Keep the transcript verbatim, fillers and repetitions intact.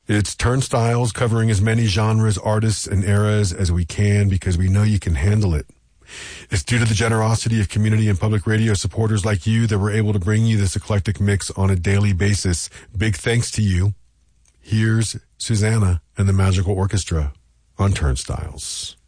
It's Turnstiles, covering as many genres, artists, and eras as we can because we know you can handle it. It's due to the generosity of community and public radio supporters like you that we're able to bring you this eclectic mix on a daily basis. Big thanks to you. Here's Susanna and the Magical Orchestra on Turnstiles.